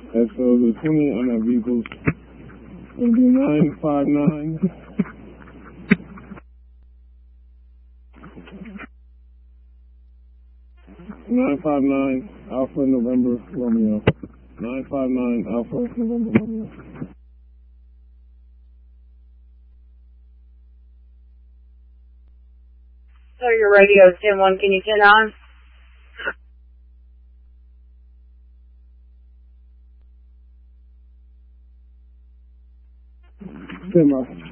And so the 20 on that vehicle will be 959. 959 Alpha November Romeo. 959 Alpha November Romeo. So your radio is 10-1, can you turn on? 10-1.